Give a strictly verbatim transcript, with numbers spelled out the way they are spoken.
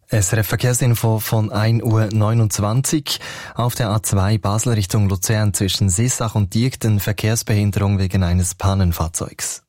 S R F-Verkehrsinfo von ein Uhr neunundzwanzig. Auf der A zwei Basel Richtung Luzern zwischen Sissach und Diegden Verkehrsbehinderung wegen eines Pannenfahrzeugs.